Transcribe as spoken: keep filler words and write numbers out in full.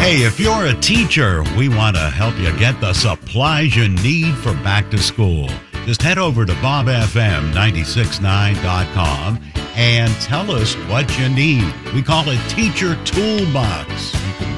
Hey, if you're a teacher, we want to help you get the supplies you need for back to school. Just head over to bob f m nine six nine dot com and tell us what you need. We call it Teacher Toolbox.